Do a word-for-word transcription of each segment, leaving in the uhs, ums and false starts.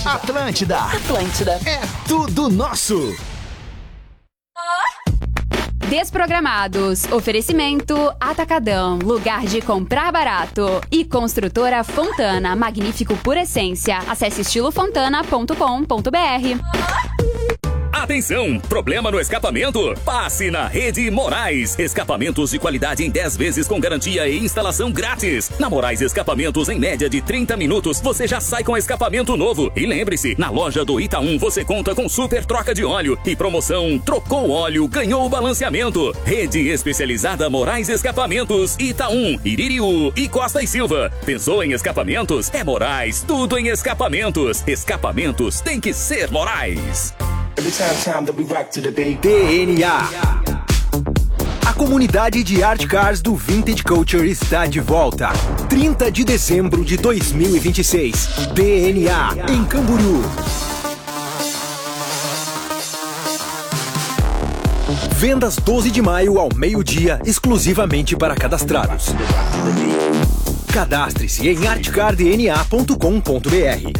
Atlântida. Atlântida. Atlântida. É tudo nosso. Desprogramados. Oferecimento Atacadão, lugar de comprar barato. E Construtora Fontana, magnífico por essência. Acesse estilo fontana ponto com ponto b r. Atenção! Problema no escapamento? Passe na Rede Moraes. Escapamentos de qualidade em dez vezes com garantia e instalação grátis. Na Moraes Escapamentos, em média de trinta minutos, você já sai com escapamento novo. E lembre-se, na loja do Itaú você conta com super troca de óleo e promoção trocou o óleo, ganhou o balanceamento. Rede especializada Moraes Escapamentos, Itaú, Iririú e Costa e Silva. Pensou em escapamentos? É Moraes, tudo em escapamentos. Escapamentos tem que ser Moraes. D N A. A comunidade de Art Cars do Vintage Culture está de volta. trinta de dezembro de dois mil e vinte e seis. D N A, em Camboriú. Vendas doze de maio ao meio-dia, exclusivamente para cadastrados. Cadastre-se em art car d n a ponto com ponto b r.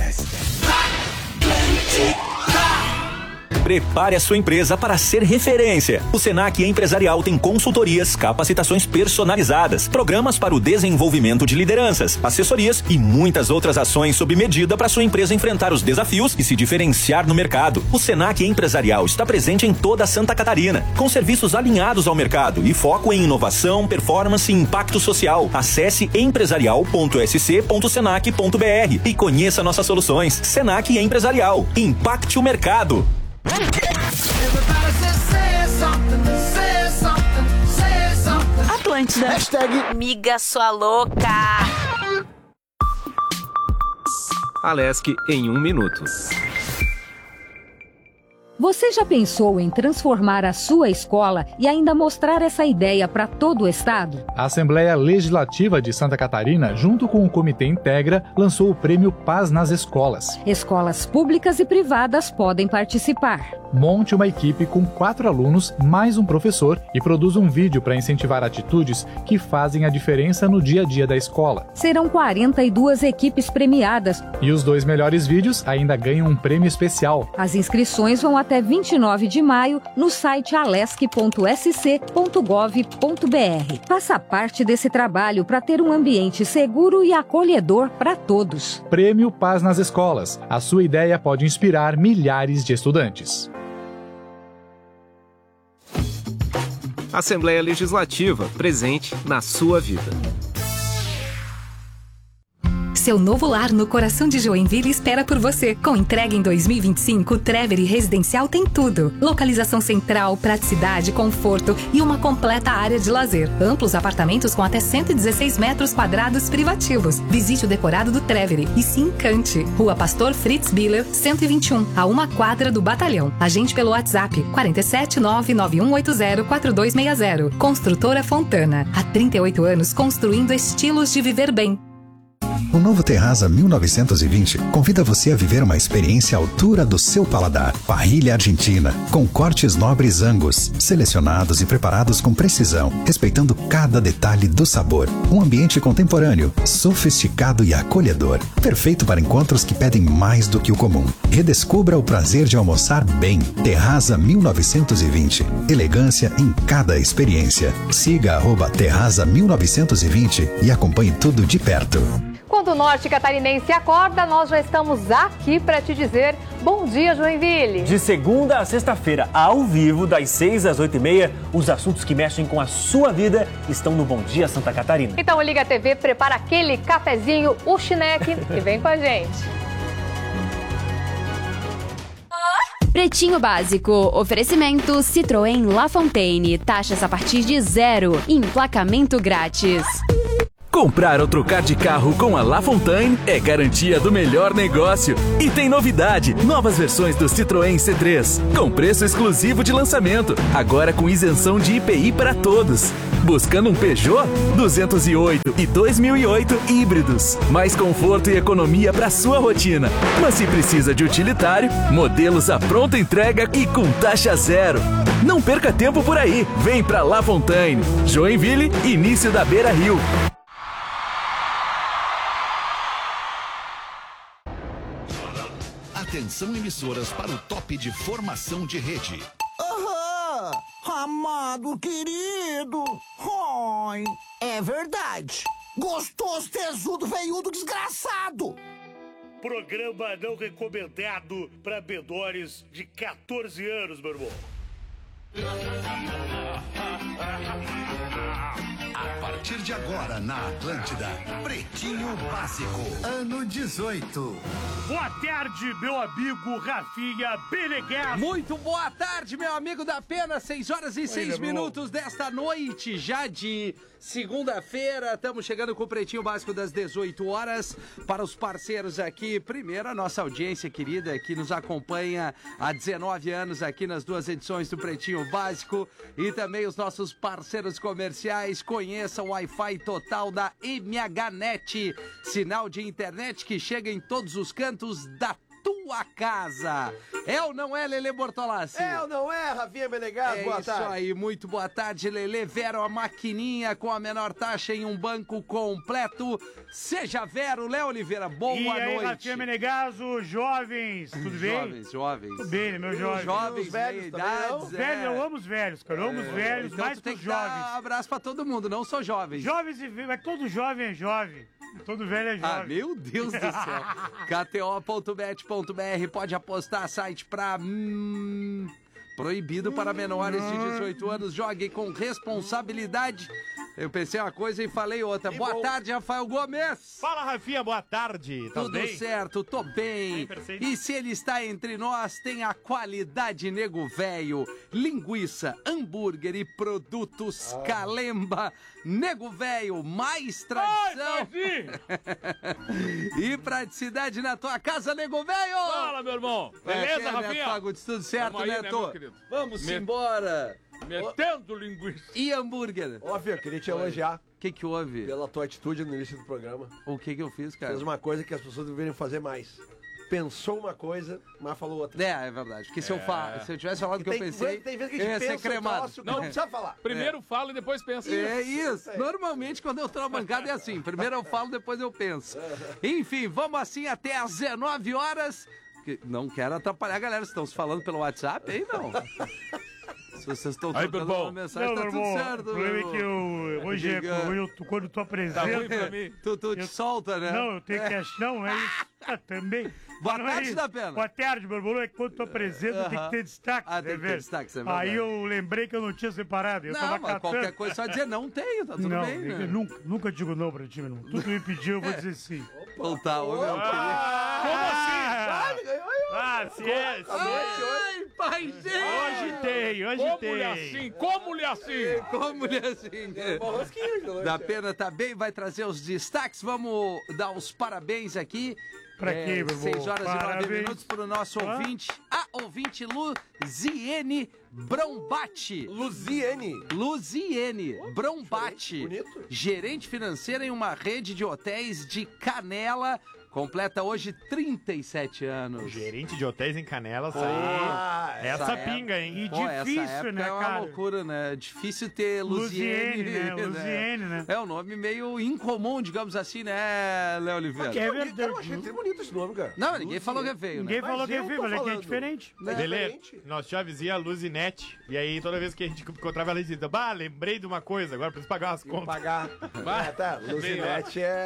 Prepare a sua empresa para ser referência. O Senac Empresarial tem consultorias, capacitações personalizadas, programas para o desenvolvimento de lideranças, assessorias e muitas outras ações sob medida para sua empresa enfrentar os desafios e se diferenciar no mercado. O Senac Empresarial está presente em toda Santa Catarina, com serviços alinhados ao mercado e foco em inovação, performance e impacto social. Acesse empresarial ponto s c ponto senac ponto b r e conheça nossas soluções. Senac Empresarial. Impacte o mercado. Atlântida. Hashtag Miga sua louca. Alesc em um minuto. Você já pensou em transformar a sua escola e ainda mostrar essa ideia para todo o estado? A Assembleia Legislativa de Santa Catarina, junto com o Comitê Integra, lançou o Prêmio Paz nas Escolas. Escolas públicas e privadas podem participar. Monte uma equipe com quatro alunos, mais um professor, e produza um vídeo para incentivar atitudes que fazem a diferença no dia a dia da escola. Serão quarenta e duas equipes premiadas. E os dois melhores vídeos ainda ganham um prêmio especial. As inscrições vão até vinte e nove de maio no site alesc ponto s c ponto gov ponto b r. Faça parte desse trabalho para ter um ambiente seguro e acolhedor para todos. Prêmio Paz nas Escolas. A sua ideia pode inspirar milhares de estudantes. Assembleia Legislativa, presente na sua vida. Seu novo lar no coração de Joinville espera por você. Com entrega em dois mil e vinte e cinco, o Treveri Residencial tem tudo. Localização central, praticidade, conforto e uma completa área de lazer. Amplos apartamentos com até cento e dezesseis metros quadrados privativos. Visite o decorado do Treveri e se encante. Rua Pastor Fritz Biller, cento e vinte e um, a uma quadra do Batalhão. Agende pelo WhatsApp quatro sete nove nove um oito zero quatro dois seis zero. Construtora Fontana. Há trinta e oito anos construindo estilos de viver bem. O novo Terraza mil novecentos e vinte convida você a viver uma experiência à altura do seu paladar. Parrilha argentina, com cortes nobres Angus, selecionados e preparados com precisão, respeitando cada detalhe do sabor. Um ambiente contemporâneo, sofisticado e acolhedor. Perfeito para encontros que pedem mais do que o comum. Redescubra o prazer de almoçar bem. Terraza mil novecentos e vinte. Elegância em cada experiência. Siga arroba Terraza mil novecentos e vinte e acompanhe tudo de perto. Quando o norte catarinense acorda, nós já estamos aqui para te dizer bom dia, Joinville. De segunda a sexta-feira, ao vivo, das seis às oito e meia, os assuntos que mexem com a sua vida estão no Bom Dia Santa Catarina. Então liga a T V, prepara aquele cafezinho, o chineque e vem com a gente. Pretinho Básico. Oferecimento Citroën La Fontaine. Taxas a partir de zero. Emplacamento grátis. Comprar ou trocar de carro com a La Fontaine é garantia do melhor negócio. E tem novidade, novas versões do Citroën C três, com preço exclusivo de lançamento, agora com isenção de I P I para todos. Buscando um Peugeot? duzentos e oito e dois mil e oito híbridos. Mais conforto e economia para sua rotina. Mas se precisa de utilitário, modelos à pronta entrega e com taxa zero. Não perca tempo por aí. Vem pra La Fontaine. Joinville, início da Beira Rio. Atenção emissoras para o top de formação de rede. Aham! Amado querido! Oi! É verdade! Gostoso, tesudo, veiudo, desgraçado! Programa não recomendado para menores de quatorze anos, meu irmão. A partir de agora na Atlântida, Pretinho Básico, ano dezoito. Boa tarde, meu amigo Rafinha Beneguer. Muito boa tarde, meu amigo da Pena. seis horas e seis minutos desta noite, já de segunda-feira. Estamos chegando com o Pretinho Básico das dezoito horas. Para os parceiros aqui, primeiro a nossa audiência querida que nos acompanha há dezenove anos aqui nas duas edições do Pretinho Básico, e também os nossos parceiros comerciais. Conheça o Wi-Fi total da M H Net, sinal de internet que chega em todos os cantos da tua casa. É ou não é, Lelê Bortolassi? É ou não é, Rafinha Menegas? É boa isso tarde. aí, muito boa tarde, Lelê. Vero, a maquininha com a menor taxa em um banco completo. Seja Vero, Léo Oliveira, boa e noite. E aí, Rafinha Menegas, jovens, tudo bem? Jovens, jovens. Tudo bem, né, meus jovens? Jovens, os velhos idades, também, velhos, eu amo os velhos, cara, eu amo os velhos, então mais tu tem que os que dar jovens. Um abraço pra todo mundo, não só jovens. Jovens e velhos, mas todo jovem é jovem. Todo velho é jovem. Ah, meu Deus do céu. K T O ponto bet ponto B R, pode apostar, site pra... Hum, proibido para menores de dezoito anos. Jogue com responsabilidade. Eu pensei uma coisa e falei outra. E boa bom. tarde, Rafael Gomes. Fala, Rafinha, boa tarde. Tá Tudo bem? certo, tô bem. Bem, e se ele está entre nós, tem a qualidade Nego Véio. Linguiça, hambúrguer e produtos Ah. Calemba. Nego Véio, mais tradição. E praticidade na tua casa, Nego Véio. Fala, meu irmão. Beleza, é, Rafinha? Fagundes, tudo certo, Tamo aí, né, Neto? meu querido? Vamos Me- embora. Metendo linguiça. E hambúrguer? Ó, Fia, queria te elogiar. O que que houve? Pela tua atitude no início do programa. O que que eu fiz, cara? Fez uma coisa que as pessoas deveriam fazer mais. Pensou uma coisa, mas falou outra. É, é verdade. Porque se, eu É. fa... se eu tivesse falado o que Tem- eu pensei, tem vezes que eu a gente ia ser pensa um cremado. troço que não precisa falar. Primeiro fala e depois pensa. É isso. Normalmente, quando eu tô na bancada, é assim. Primeiro eu falo, depois eu penso. Enfim, vamos assim até às dezenove horas. Que- Não quero atrapalhar a galera. Vocês estão se falando pelo WhatsApp aí, não? Se vocês estão Aí, trocando Bourbon. uma mensagem, Não, tá meu tudo irmão, certo. o problema é que eu, hoje, é, Diga. hoje eu, tô- quando tu apresenta... Tá ruim pra mim. Tu, tu te Eu- solta, né? Não, eu tenho que achar... Não, é isso. Ah, também. Boa Mas não é tarde, isso. da Pena. Boa tarde, meu irmão. É que quando tu apresenta, tem Aham. que ter destaque. Ah, tem né, que ter velho? destaque, é Aí verdade. eu lembrei que eu não tinha separado. Eu Não, tava mas catando. qualquer coisa só dizer não tenho, tá tudo não, bem, né? eu nunca, nunca digo não pra ti, meu irmão. Tudo que me pediu, eu vou dizer sim. Então tá, ô meu Ah, como assim? ganhou, Ah, se é. se é. Ai, pai dele! Hoje tem, hoje Como tem. lhe assim? Como lhe assim? Como lhe assim? Da Pena tá bem, vai trazer os destaques. Vamos dar os parabéns aqui. Pra quem, meu irmão? seis horas e nove Parabéns. minutos pro nosso Hã? ouvinte, a ouvinte Luziene Brombate. Luziene. Luziene Brombate. bonito. Gerente financeira em uma rede de hotéis de Canela. Completa hoje trinta e sete anos. Gerente de hotéis em Canela, isso Ah, aí. Essa essa pinga, hein? E Pô, essa difícil, época né, é uma cara? loucura, né? Difícil ter Luziene. Luziene, né? Luziene, né? É um nome meio incomum, digamos assim, né, Léo Oliveira? Que é Cara, eu verdade. achei até bonito esse nome, cara. Não, ninguém falou que é feio, Ninguém né? falou que é eu feio, tô mas é que é falando. diferente. Não é Belê, diferente. nós já dizia a Luzinete. E aí, toda vez que a gente encontrava ela, a gente dizia, bah, lembrei de uma coisa, agora preciso pagar umas Vou contas. pagar. Vai. É, tá. Luzinete é...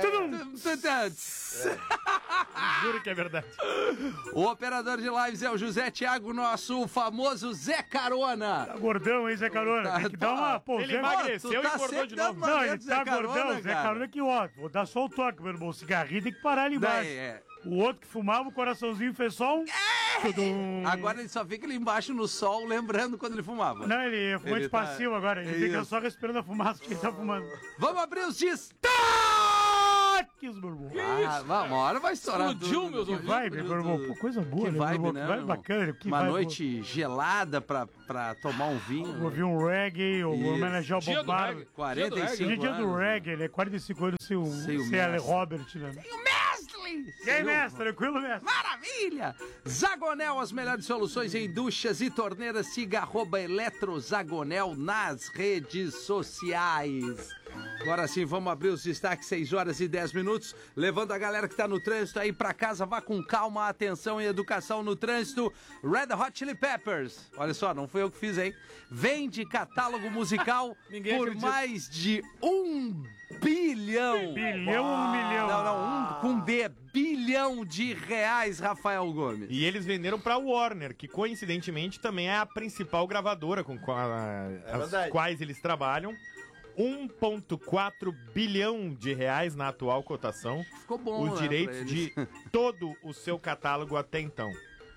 Juro que é verdade. O operador de lives é o José Thiago, nosso famoso Zé Carona. Tá gordão, hein, Zé Carona? Tá, Tem que dar tá. uma... Pô, Ele Zé... emagreceu tu e tá engordou sempre de dando novo. Não, maneira ele do Zé tá Carona, gordão, Zé cara. Carona aqui, ó. Vou dar só o toque, meu irmão. Cigarrinho tem que parar ali embaixo. Daí, é. O outro que fumava, o coraçãozinho fez só um... Tudum. Agora ele só fica ali embaixo no sol, lembrando quando ele fumava. Não, ele é fumante Ele tá- passivo agora. Ele É fica isso. só respirando a fumaça que ele tá fumando. Vamos abrir os destaques, meu irmão. Ah, vai, uma hora vai estourar Explodiu, tudo. meus Que ouvidos. vibe, meu irmão. Pô, coisa boa, Que né, vibe, meu irmão? né, Que vibe meu irmão? bacana. Que Uma vibe noite gelada pra, pra tomar um vinho. boa. Ouvir um reggae, ou Isso. homenagear o Dia Bob do Marley. reggae. quarenta e cinco Hoje é dia do anos. reggae, ele é quarenta e cinco anos sem o, Sem o sem a mestre. Robert, né? O mestre! E aí, Seu- mestre? Tranquilo, mestre? Maravilha! Zagonel, as melhores soluções em duchas e torneiras. Siga arroba Eletrozagonel nas redes sociais. Agora sim, vamos abrir os destaques, seis horas e dez minutos, levando a galera que tá no trânsito aí pra casa, vá com calma, atenção e educação no trânsito. Red Hot Chili Peppers, olha só, não foi eu que fiz, hein? Vende catálogo musical por acredita. mais de um bilhão. Bilhão ou um milhão? Não, não, um com B, bilhão de reais, Rafael Gomes. E eles venderam pra Warner, que coincidentemente também é a principal gravadora com a, as verdade. quais eles trabalham. um vírgula quatro bilhão de reais na atual cotação. Ficou bom, Os né, direitos pra de todo o seu catálogo até então.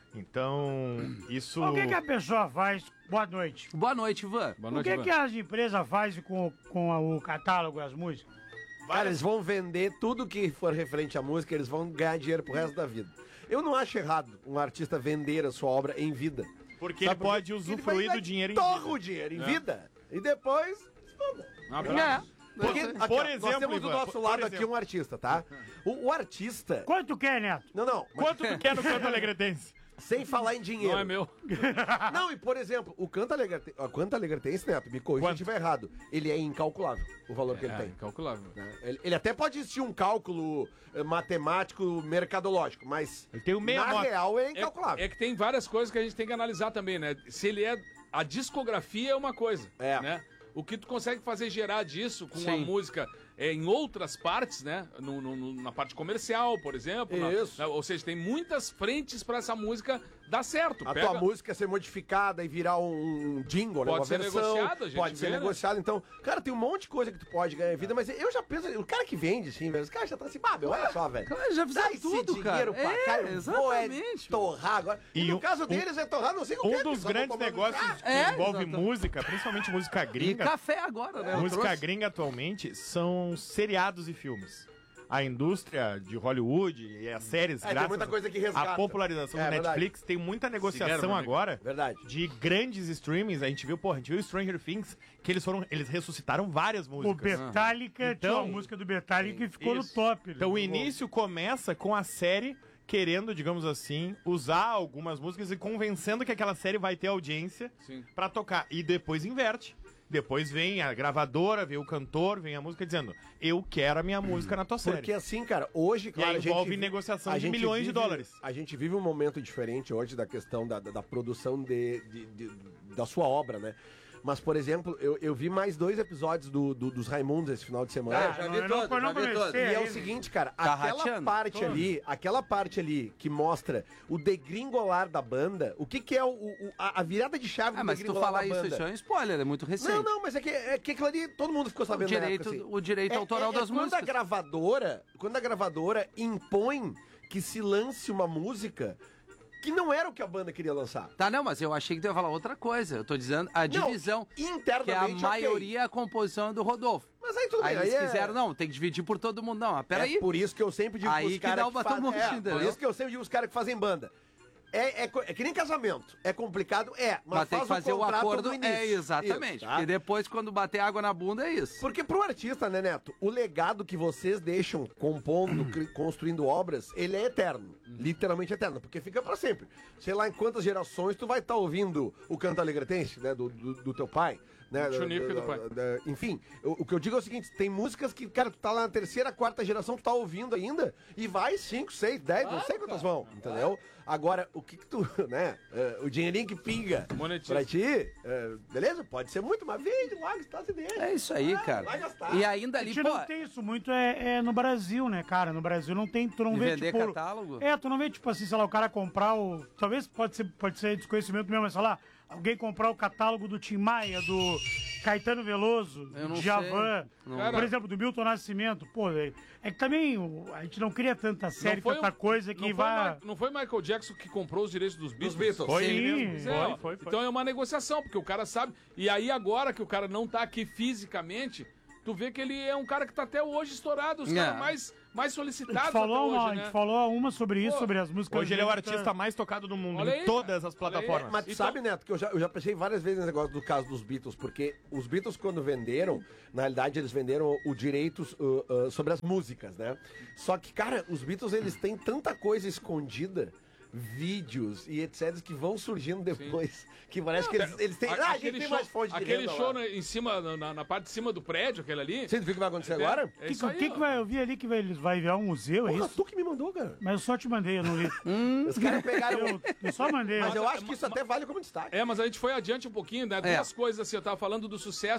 Então, isso... O que, que a pessoa faz? Boa noite. Boa noite, Ivan. Boa O noite, que, Ivan. que as empresas fazem com, com a- o catálogo, as músicas? Cara, eles vão vender tudo que for referente à música, eles vão ganhar dinheiro pro resto da vida. Eu não acho errado um artista vender a sua obra em vida. Porque Sabe ele por quê? pode usufruir Ele vai do dinheiro em torra vida. o dinheiro em É. vida e depois... Um abraço. Porque, Por- aqui, por ó, exemplo, nós temos do Ivan, nosso por- lado por aqui exemplo. um artista, tá? O, o artista... Quanto quer, Neto? Não, não. mas- Quanto tu quer no Canto Alegretense? Sem falar em dinheiro. Não é meu. Não, e por exemplo, o Canta Alegretense, ó, Canta Alegretense, Neto, me corrija se eu estiver errado, ele é incalculável, o valor que ele tem. Incalculável. Ele, ele até pode existir um cálculo eh, matemático, mercadológico, mas Ele tem o meia na nota. real é incalculável. É que tem várias coisas que a gente tem que analisar também, né? Se ele é... A discografia é uma coisa, É. né? O que tu consegue fazer gerar disso com Sim. uma música é, em outras partes, né? No, no- no- na parte comercial, por exemplo. na- Isso. na- ou seja, tem muitas frentes pra essa música dar certo. A Pega- tua música ser modificada e virar um, um jingle, né? Pode Uma ser versão, negociado, a gente pode ser vê, né? negociado. Então, cara, tem um monte de coisa que tu pode ganhar em vida, mas eu já penso, o cara que vende, assim, velho, os caras já tá assim, bah, meu, olha só, velho. Cara, já fizeram Dá esse tudo, dinheiro cara. pra É, cá, eu vou é exatamente. torrar agora. E, E no um- caso um- deles é torrar, não sei o que. Um dos grandes negócios que É, envolve exatamente. música, principalmente música E gringa, café agora, né? Eu música trouxe. gringa atualmente, são seriados e filmes. A indústria de Hollywood e as séries, É, tem graças muita coisa que resgata. à popularização É, do verdade. Netflix, tem muita negociação Cigarro, né? agora Verdade. de grandes streamings. A gente viu, porra, a gente viu Stranger Things, que eles foram, eles ressuscitaram várias O músicas. Metallica, tinha Então- uma música do Metallica que ficou Isso. no top. Então né? o início começa com a série querendo, digamos assim, usar algumas músicas e convencendo que aquela série vai ter audiência Sim. pra tocar. E depois inverte. Depois vem a gravadora, vem o cantor, vem a música dizendo: eu quero a minha música na tua série. Porque assim, cara, hoje, claro, aí a gente envolve vi- negociação a de gente milhões de vive- dólares. A gente vive um momento diferente hoje da questão da, da, da produção de, de- de- da sua obra, né? Mas, por exemplo, eu, eu vi mais dois episódios do, do- dos Raimundos esse final de semana. Ah, já vi eu não- todos, eu não já vi comecei todos. E é o ainda. seguinte, cara, Tá aquela rateando? parte Todos. ali, aquela parte ali que mostra o degringolar da banda, o que que é o, o- a, a virada de chave Ah, do mas se tu degringolar falar da isso, banda? isso é um spoiler, é muito recente. Não, não, mas é que, é que aquilo ali todo mundo ficou sabendo na direito- época, assim. o direito autoral das quando músicas. A gravadora, quando a gravadora impõe que se lance uma música que não era o que a banda queria lançar. Tá, não, mas eu achei que tu ia falar outra coisa. Eu tô dizendo a divisão, internamente, que é a ok. maioria, a composição é do Rodolfo. Mas aí tudo Aí bem, eles aí é- quiseram, não, tem que dividir por todo mundo. Não, mas peraí. É por isso que eu sempre digo Aí pros que caras dá o batom fazem- monte, é, entendeu? por isso que eu sempre digo os caras que fazem banda. É, é, co- é que nem casamento. É complicado? É. Mas, Mas tem faz que fazer o contrato acordo. no início. É, exatamente. Isso, tá? E depois, quando bater água na bunda, é isso. Porque pro artista, né, Neto, o legado que vocês deixam compondo, cri- construindo obras, ele é eterno. Literalmente eterno, porque fica pra sempre. Sei lá em quantas gerações tu vai estar ouvindo o Canto Alegretense, né, do, do, do teu pai. Né, Chunico do pai. da- enfim, o, o que eu digo é o seguinte, tem músicas que, cara, tu tá lá na terceira, quarta geração, tu tá ouvindo ainda, e vai cinco, seis, dez, não sei quantas vão, entendeu? Agora, o que que tu, né, eh, o dinheirinho que pinga Monetiza. pra ti, eh, beleza? Pode ser muito, mas vende lá, está se dele. É isso aí, Ah, cara. vai gastar. E ainda A ali, gente pô. não tem isso muito é, é no Brasil, né, cara? No Brasil não tem, tu não De vê, vender tipo... catálogo? É, tu não vê, tipo assim, sei lá, o cara comprar o... Talvez pode ser, pode ser desconhecimento mesmo, mas sei lá, alguém comprar o catálogo do Tim Maia, do Caetano Veloso, Eu não do Djavan, sei. Não- por Cara- exemplo, do Milton Nascimento. Pô, é, é que também o- a gente não cria tanta série, foi tanta o- coisa que não foi vai... Ma- Não foi Michael Jackson que comprou os direitos dos Beatles? Beatles. Foi Sim, ele mesmo. Pois foi, é, ó. foi, foi. Então é uma negociação, porque o cara sabe. E aí, agora que o cara não tá aqui fisicamente, tu vê que ele é um cara que tá até hoje estourado, os É. caras mais, mais A gente solicitados falou, até uma, hoje, a né? gente falou uma sobre isso, Pô, sobre as músicas... Hoje ele é o dele, tá- artista mais tocado do mundo, Olha em aí, todas cara. as plataformas. Mas tu Então- sabe, Neto, que eu já, eu já pensei várias vezes nesse negócio do caso dos Beatles, porque os Beatles, quando venderam, na realidade, eles venderam o direitos uh, uh, sobre as músicas, né? Só que, cara, os Beatles, eles têm tanta coisa escondida vídeos e etcétera que vão surgindo depois. Que parece que eles, eles têm. A- Ah, a gente aquele tem show, mais fonte de aquele renda show lá. na- em cima, na, na parte de cima do prédio, aquele ali. Você viu o que vai acontecer É, agora? é O que, isso aí, que, que ó. vai, eu vi ali que vai, vai virar um museu, é Porra, isso? tu que me mandou, cara. Mas eu só te mandei, eu não li. Os caras pegaram. Eu, eu só mandei. Mas eu acho que isso até vale como destaque. É, mas a gente foi adiante um pouquinho, né? É. Duas coisas assim, eu tava falando do sucesso